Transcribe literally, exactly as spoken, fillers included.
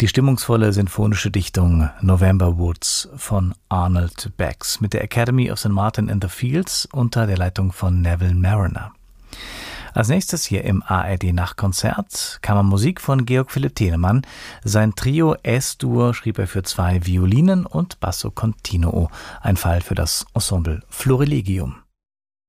Die stimmungsvolle sinfonische Dichtung November Woods von Arnold Bax mit der Academy of Saint Martin in the Fields unter der Leitung von Neville Marriner. Als nächstes hier im A R D-Nachtkonzert Kammermusik von Georg Philipp Telemann. Sein Trio Es-Dur schrieb er für zwei Violinen und Basso Continuo, ein Fall für das Ensemble Florilegium.